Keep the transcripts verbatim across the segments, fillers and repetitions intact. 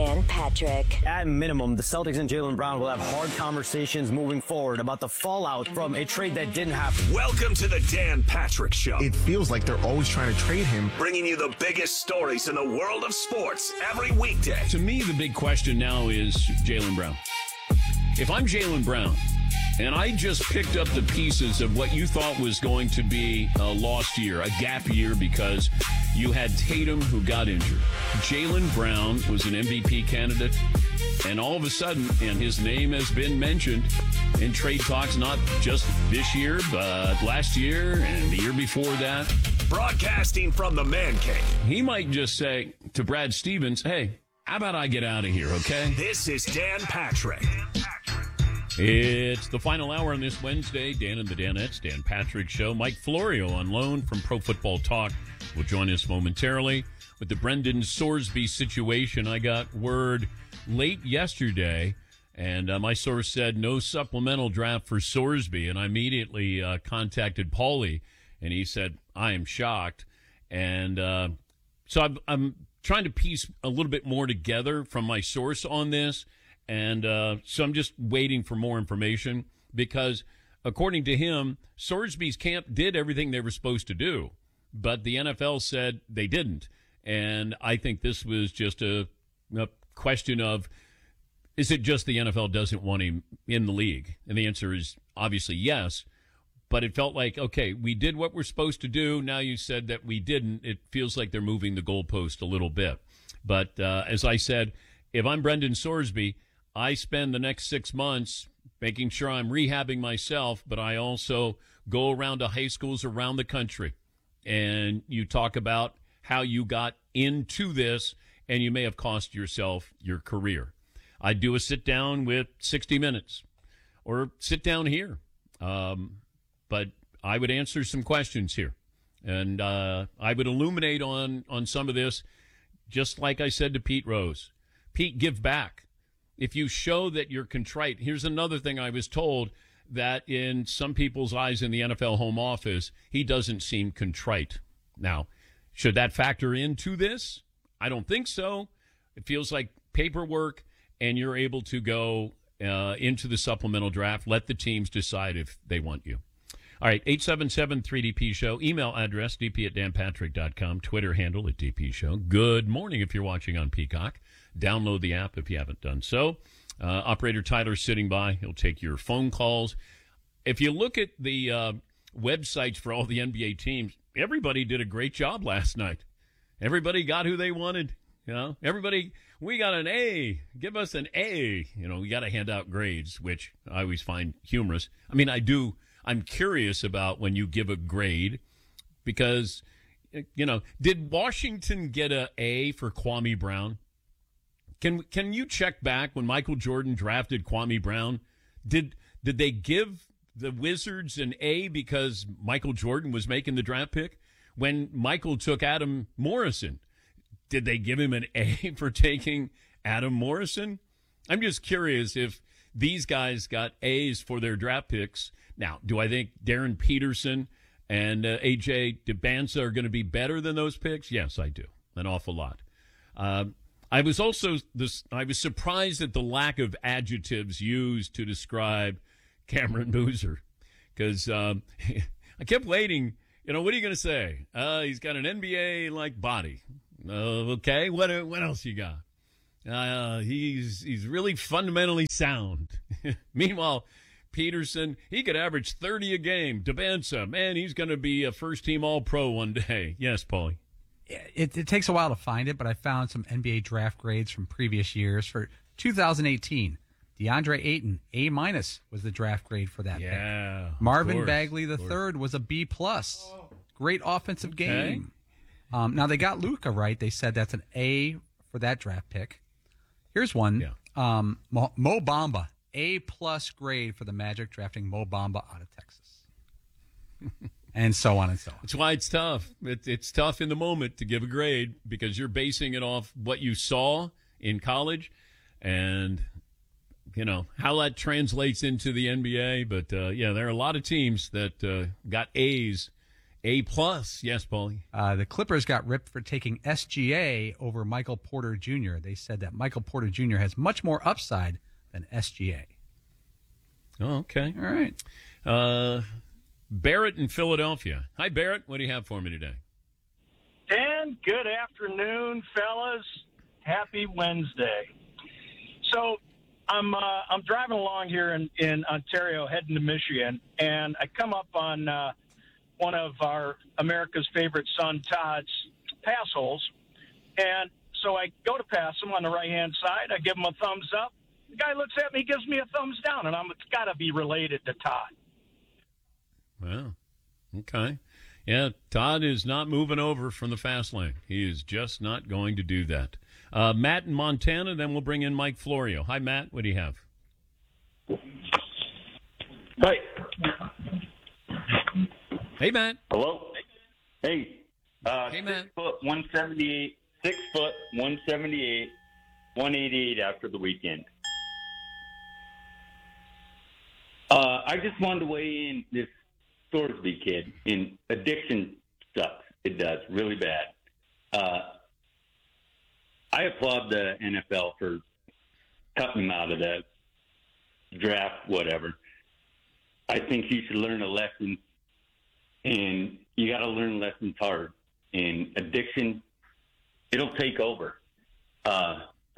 Dan Patrick. At minimum, the Celtics and Jaylen Brown will have hard conversations moving forward about the fallout from a trade that didn't happen. Welcome to the Dan Patrick Show. It feels like they're always trying to trade him. Bringing you the biggest stories in the world of sports every weekday. To me, the big question now is Jaylen Brown. If I'm Jaylen Brown, and I just picked up the pieces of what you thought was going to be a lost year, a gap year, because you had Tatum who got injured. Jaylen Brown was an M V P candidate, and all of a sudden, and his name has been mentioned in trade talks, not just this year, but last year and the year before that. Broadcasting from the Man Cave. He might just say to Brad Stevens, hey, how about I get out of here, okay? This is Dan Patrick. It's the final hour on this Wednesday. Dan and the Danettes, Dan Patrick Show. Mike Florio on loan from Pro Football Talk will join us momentarily. With the Brendan Sorsby situation, I got word late yesterday, and uh, my source said no supplemental draft for Sorsby, and I immediately uh, contacted Paulie, and he said, I am shocked. And uh, so I'm, I'm trying to piece a little bit more together from my source on this. And uh, so I'm just waiting for more information because, according to him, Sorsby's camp did everything they were supposed to do, but the N F L said they didn't. And I think this was just a, a question of, is it just the N F L doesn't want him in the league? And the answer is obviously yes, but it felt like, okay, we did what we're supposed to do. Now you said that we didn't. It feels like they're moving the goalpost a little bit. But uh, as I said, if I'm Brendan Sorsby, I spend the next six months making sure I'm rehabbing myself, but I also go around to high schools around the country. And you talk about how you got into this, and you may have cost yourself your career. I do a sit down with sixty minutes or sit down here. Um, but I would answer some questions here. And uh, I would illuminate on, on some of this, just like I said to Pete Rose. Pete, give back. If you show that you're contrite, here's another thing I was told, that in some people's eyes in the N F L home office, he doesn't seem contrite. Now, should that factor into this? I don't think so. It feels like paperwork, and you're able to go uh, into the supplemental draft. Let the teams decide if they want you. All right, eight seven seven three D P Show. Email address, d p at dan patrick dot com. Twitter handle at D P Show. Good morning if you're watching on Peacock. Download the app if you haven't done so. Uh, Operator Tyler's sitting by. He'll take your phone calls. If you look at the uh, websites for all the N B A teams, everybody did a great job last night. Everybody got who they wanted. You know, everybody, we got an A. Give us an A. You know, we got to hand out grades, which I always find humorous. I mean, I do. I'm curious about when you give a grade because, you know, did Washington get a A for Kwame Brown? Can can you check back when Michael Jordan drafted Kwame Brown? Did did they give the Wizards an A because Michael Jordan was making the draft pick? When Michael took Adam Morrison, did they give him an A for taking Adam Morrison? I'm just curious if these guys got A's for their draft picks. Now, do I think Darren Peterson and uh, A J DeBanza are going to be better than those picks? Yes, I do. An awful lot. Uh, I was also this. I was surprised at the lack of adjectives used to describe Cameron Boozer, because um, I kept waiting. You know, what are you going to say? Uh, he's got an N B A-like body. Uh, okay, what what else you got? Uh, he's he's really fundamentally sound. Meanwhile, Peterson, he could average thirty a game. DeBanza, man, he's going to be a first-team All-Pro one day. Yes, Paulie. It, it takes a while to find it, but I found some N B A draft grades from previous years. For two thousand eighteen, DeAndre Ayton, A minus was the draft grade for that. Yeah. Pick. Marvin Bagley the third was a B plus. Great offensive okay. game. Um, now they got Luka right. They said that's an A for that draft pick. Here's one. Yeah. Um, Mo, Mo Bamba, A plus grade for the Magic drafting Mo Bamba out of Texas. And so on and so on. That's why it's tough. It, it's tough in the moment to give a grade because you're basing it off what you saw in college and, you know, how that translates into the N B A. But, uh, yeah, there are a lot of teams that uh, got A's A plus. Yes, Paulie. Uh, the Clippers got ripped for taking S G A over Michael Porter Junior They said that Michael Porter Junior has much more upside than S G A. Oh, okay. All right. Uh, Barrett in Philadelphia. Hi, Barrett. What do you have for me today? Dan, good afternoon, fellas. Happy Wednesday. So I'm uh, I'm driving along here in, in Ontario, heading to Michigan, and I come up on uh, one of our America's favorite son, Todd's pass holes. And so I go to pass him on the right-hand side. I give him a thumbs up. The guy looks at me, gives me a thumbs down, and I'm it's got to be related to Todd. Wow. Okay. Yeah, Todd is not moving over from the fast lane. He is just not going to do that. Uh, Matt in Montana, then we'll bring in Mike Florio. Hi, Matt. What do you have? Hi. Hey, Matt. Hello. Hey. Uh, Hey, six Matt. foot one seventy-eight. Six foot one seventy-eight. One eighty-eight after the weekend. Uh, I just wanted to weigh in this Thorsby kid. In addiction sucks. It does really bad. Uh, I applaud the N F L for cutting him out of the draft, whatever. I think he should learn a lesson, and you got to learn lessons hard. And addiction, it'll take over. Uh,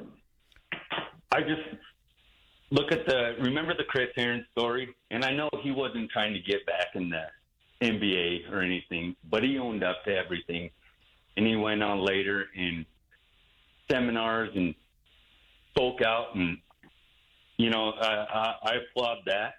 I just look at the, remember the Chris Aaron story? And I know he wasn't trying to get back in the N B A or anything, but he owned up to everything. And he went on later in seminars and spoke out, and, you know, I, I, I applaud that.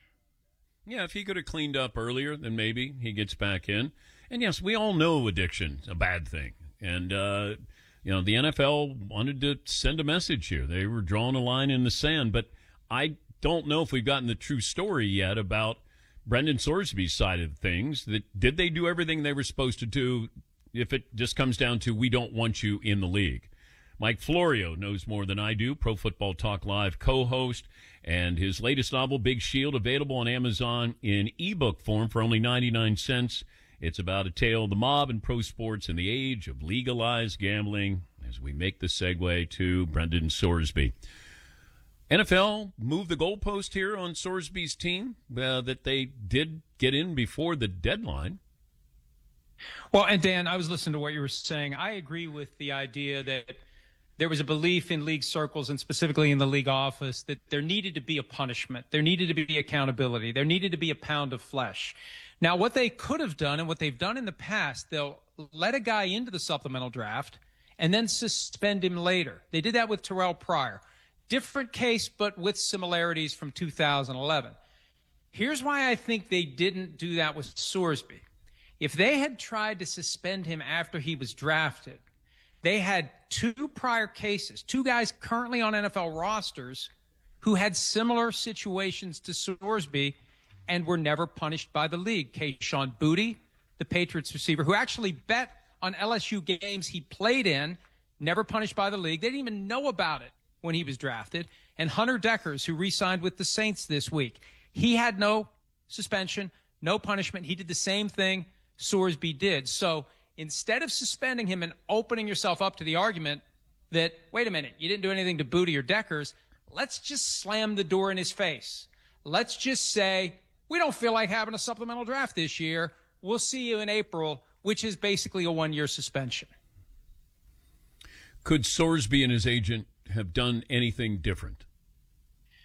Yeah, if he could have cleaned up earlier, then maybe he gets back in. And, yes, we all know addiction's a bad thing. And, uh, you know, the N F L wanted to send a message here. They were drawing a line in the sand. But I don't know if we've gotten the true story yet about Brendan Sorsby's side of things. That did they do everything they were supposed to do if it just comes down to we don't want you in the league? Mike Florio knows more than I do, Pro Football Talk Live co-host, and his latest novel, Big Shield, available on Amazon in ebook form for only ninety-nine cents. It's about a tale of the mob and pro sports in the age of legalized gambling as we make the segue to Brendan Sorsby. N F L moved the goalpost here on Sorsby's team uh, that they did get in before the deadline. Well, and Dan, I was listening to what you were saying. I agree with the idea that there was a belief in league circles and specifically in the league office that there needed to be a punishment. There needed to be accountability. There needed to be a pound of flesh. Now, what they could have done and what they've done in the past, they'll let a guy into the supplemental draft and then suspend him later. They did that with Terrell Pryor. Different case, but with similarities from two thousand eleven. Here's why I think they didn't do that with Sorsby. If they had tried to suspend him after he was drafted, they had two prior cases, two guys currently on N F L rosters who had similar situations to Sorsby and were never punished by the league. Kayshon Boutte, the Patriots receiver, who actually bet on L S U games he played in, never punished by the league. They didn't even know about it when he was drafted. And Hunter Deckers, who re-signed with the Saints this week. He had no suspension, no punishment. He did the same thing Sorsby did. So instead of suspending him and opening yourself up to the argument that, wait a minute, you didn't do anything to Boutte or Deckers, let's just slam the door in his face. Let's just say, we don't feel like having a supplemental draft this year. We'll see you in April, which is basically a one-year suspension. Could Sorsby and his agent have done anything different?